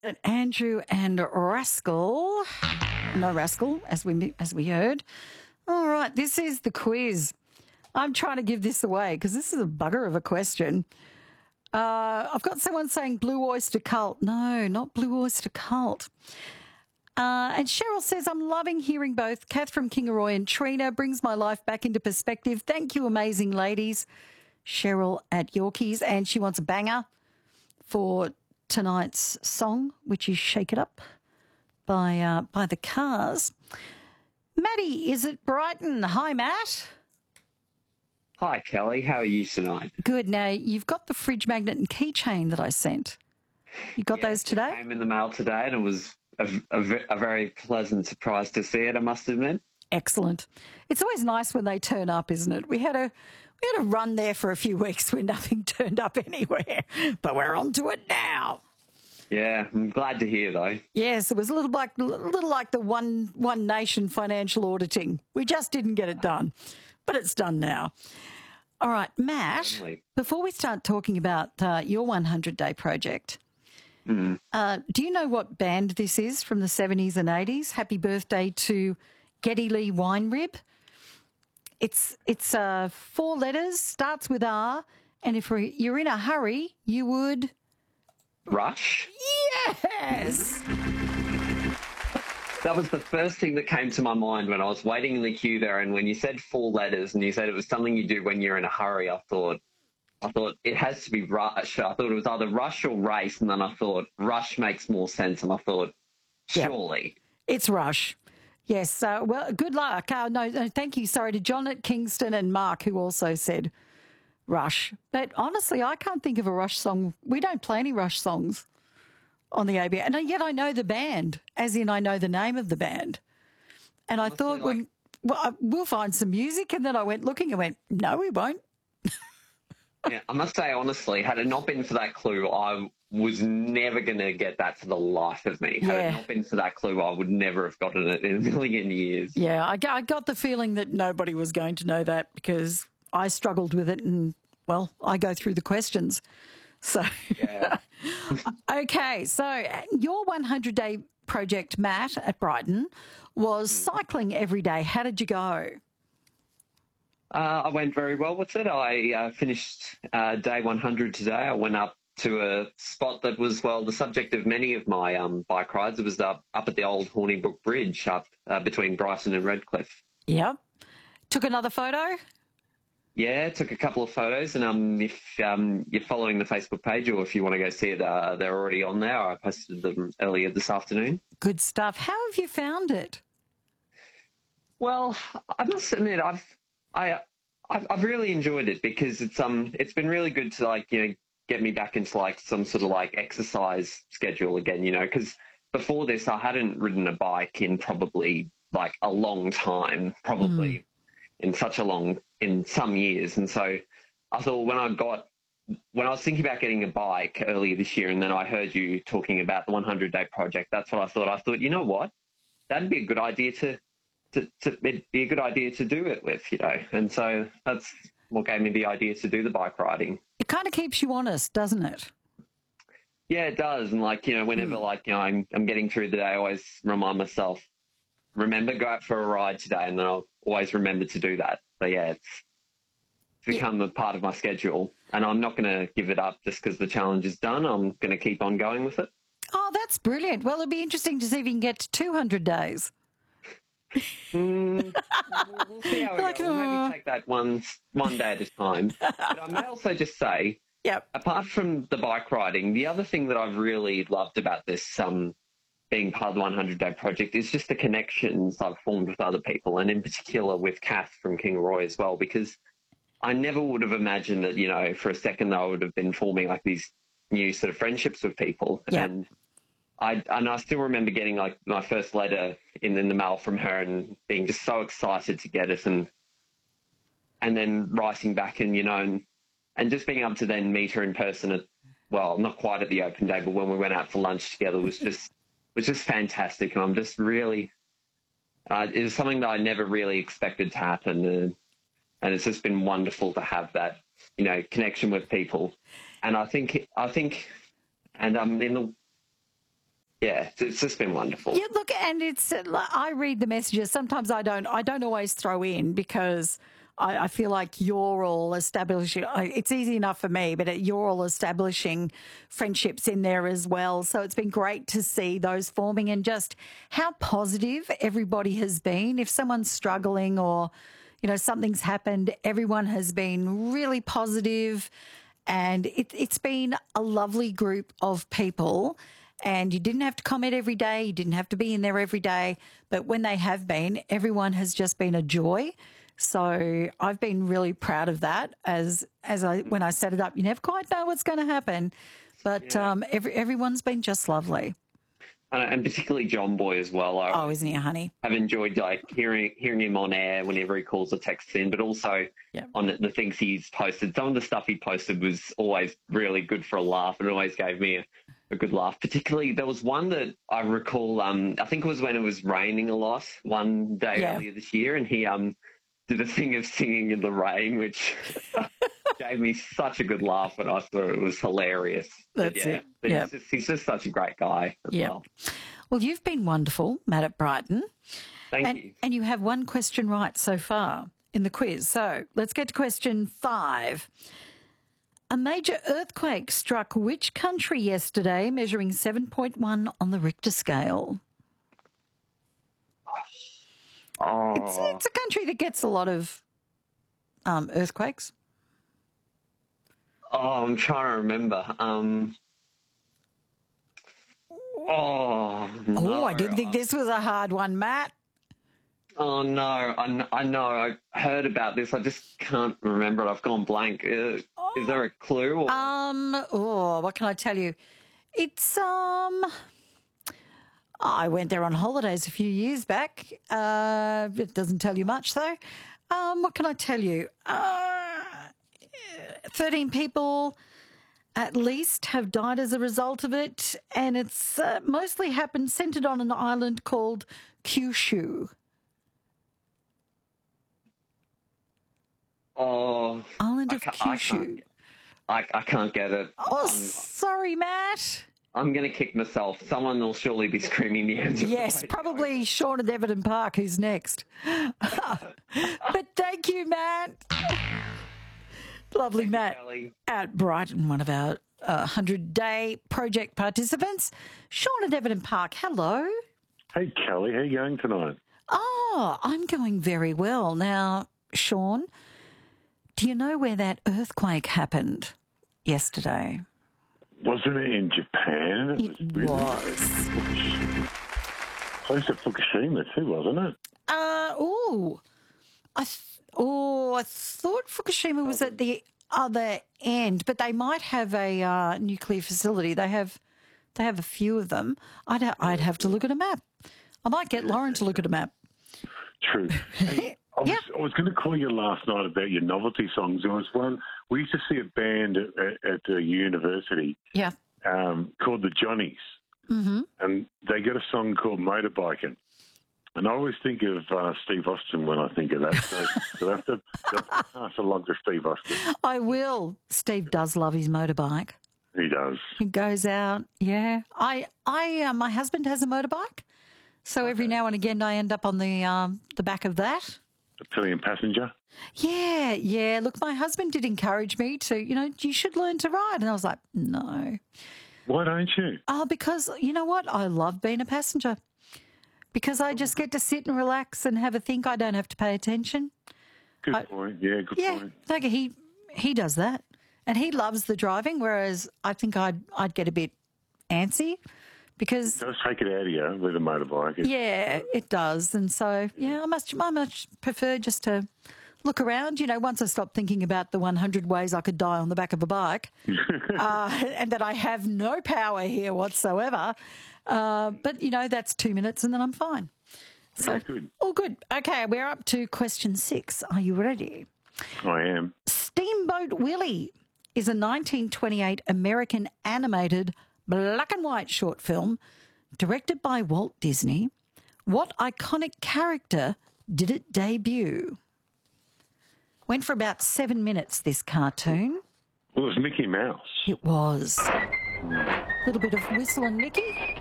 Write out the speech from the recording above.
Andrew and Rascal. No Rascal, as we heard. All right, this is the quiz. I'm trying to give this away because this is a bugger of a question. I've got someone saying Blue Oyster Cult. No, not Blue Oyster Cult. And Cheryl says, I'm loving hearing both Kath from Kingaroy and Trina. Brings my life back into perspective. Thank you, amazing ladies. Cheryl at Yorkies. And she wants a banger for tonight's song, which is Shake It Up by the Cars. Matty is at Brighton. Hi, Matt. Hi, Kelly. How are you tonight? Good. Now, you've got the fridge magnet and keychain that I sent. You got those today? It came in the mail today, and it was a very pleasant surprise to see it, I must admit. Excellent. It's always nice when they turn up, isn't it? We had a run there for a few weeks where nothing turned up anywhere, but we're on to it now. Yeah, I'm glad to hear, though. Yes, it was a little like the One Nation financial auditing. We just didn't get it done, but it's done now. All right, Matt, Certainly. Before we start talking about your 100-day project, do you know what band this is from the 70s and 80s? Happy birthday to Geddy Lee Weinrib. It's 4 letters, starts with R, and if you're in a hurry, you would... Rush? Yes! That was the first thing that came to my mind when I was waiting in the queue there, and when you said 4 letters and you said it was something you do when you're in a hurry, I thought it has to be Rush. I thought it was either Rush or Race, and then I thought Rush makes more sense, and I thought, surely. Yep. It's Rush. Yes. Well, good luck. No, thank you. Sorry to John at Kingston and Mark, who also said Rush. But honestly, I can't think of a Rush song. We don't play any Rush songs on the ABA. And yet I know the band, as in I know the name of the band. And I thought, we'll find some music. And then I went looking and went, no, we won't. Yeah, I must say, honestly, had it not been for that clue, I was never going to get that for the life of me. Had it not been for that clue, I would never have gotten it in a million years. Yeah, I got the feeling that nobody was going to know that because I struggled with it and, well, I go through the questions. So, yeah. Okay, so your 100-day project, Matt, at Brighton, was cycling every day. How did you go? I went very well with it. I finished day 100 today. I went up to a spot that was, well, the subject of many of my bike rides. It was up at the old Hornybrook Bridge up between Brighton and Redcliffe. Yep. Took another photo? Yeah, took a couple of photos, and if you're following the Facebook page or if you want to go see it, they're already on there. I posted them earlier this afternoon. Good stuff. How have you found it? Well, I must admit, I've really enjoyed it because it's been really good to get me back into some sort of exercise schedule again, because before this I hadn't ridden a bike in probably a long time, probably in some years. And so I thought when I was thinking about getting a bike earlier this year, and then I heard you talking about the 100-day project, that's what I thought. I thought, you know what, that'd be a good idea it'd be a good idea to do it with, and so that's what gave me the idea to do the bike riding. It kind of keeps you honest, doesn't it? Yeah, it does. And whenever I'm getting through the day, I always remind myself, remember, go out for a ride today, and then I'll always remember to do that. But yeah, it's become a part of my schedule, and I'm not going to give it up just because the challenge is done. I'm going to keep on going with it. Oh, that's brilliant. Well, it'll be interesting to see if you can get to 200 days. We'll see how we go. We'll maybe take that one day at a time. But I may also just say, apart from the bike riding, the other thing that I've really loved about this being part of the 100-day project is just the connections I've formed with other people, and in particular with Kath from Kingaroy as well, because I never would have imagined that, for a second I would have been forming these new sort of friendships with people. Yeah. And I still remember getting my first letter in the mail from her and being just so excited to get it, and then writing back and just being able to then meet her in person at, well, not quite at the open day, but when we went out for lunch together was just fantastic. And I'm just really it was something that I never really expected to happen, and it's just been wonderful to have that connection with people. And I think and in yeah, it's just been wonderful. Yeah, look, and it's I read the messages. Sometimes I don't. I don't always throw in because I feel like you're all establishing. It's easy enough for me, but you're all establishing friendships in there as well. So it's been great to see those forming and just how positive everybody has been. If someone's struggling or something's happened, everyone has been really positive, and it's been a lovely group of people. And you didn't have to comment every day. You didn't have to be in there every day. But when they have been, everyone has just been a joy. So I've been really proud of that. When I set it up, you never quite know what's going to happen. But everyone's been just lovely. And particularly John Boy as well. Oh, isn't he a honey? I've enjoyed hearing him on air whenever he calls or texts in, but also on the things he's posted. Some of the stuff he posted was always really good for a laugh, and it always gave me a good laugh. Particularly, there was one that I recall, I think it was when it was raining a lot one day earlier this year, and he did a thing of singing in the rain, which gave me such a good laugh, and I thought it was hilarious. That's it. He's just such a great guy as well. Well, you've been wonderful, Matt at Brighton. Thank you. And you have one question right so far in the quiz. So let's get to question 5. A major earthquake struck which country yesterday, measuring 7.1 on the Richter scale? Oh. It's a country that gets a lot of earthquakes. Oh, I'm trying to remember. No. I didn't think this was a hard one, Matt. Oh, no. I know. I heard about this. I just can't remember it. I've gone blank. Is there a clue? Or? What can I tell you? It's, I went there on holidays a few years back. It doesn't tell you much, though. What can I tell you? 13 people at least have died as a result of it, and it's mostly centred on an island called Kyushu. Oh, Island of Kyushu. I can't get it. Oh, sorry, Matt. I'm going to kick myself. Someone will surely be screaming the answer. Yes, probably Sean at Everton Park, who's next. But thank you, Matt. Lovely, Matt. Kelly. At Brighton, one of our 100-day project participants. Sean at Everton Park, hello. Hey, Kelly, how you going tonight? Oh, I'm going very well. Now, Sean, do you know where that earthquake happened yesterday? Wasn't it in Japan? It was. Close to Fukushima too, wasn't it? I thought Fukushima was at the other end, but they might have a nuclear facility. They have a few of them. I'd have to look at a map. I might get Lauren to look at a map. True. Hey, I was going to call you last night about your novelty songs. There was one. We used to see a band at the university. Yeah. Called the Johnnies. Mm-hmm. And they got a song called Motorbiking. And I always think of Steve Austin when I think of that. So you'll have to pass along to Steve Austin. I will. Steve does love his motorbike. He does. He goes out. Yeah. My husband has a motorbike, so every now and again I end up on the back of that. A pillion passenger. Yeah. Look, my husband did encourage me to, you should learn to ride, and I was like, no. Why don't you? Oh, because you know what? I love being a passenger. Because I just get to sit and relax and have a think. I don't have to pay attention. Good point. Yeah, good point. Like he does that, and he loves the driving. Whereas I think I'd get a bit antsy because it does take it out of you with a motorbike. It does. And so I much prefer just to look around. Once I stop thinking about the 100 ways I could die on the back of a bike, and that I have no power here whatsoever. But, that's 2 minutes and then I'm fine. So, good. All good. Okay, we're up to question 6. Are you ready? I am. Steamboat Willie is a 1928 American animated black and white short film directed by Walt Disney. What iconic character did it debut? Went for about 7 minutes, this cartoon. Well, it was Mickey Mouse. It was. A little bit of Whistle and Mickey.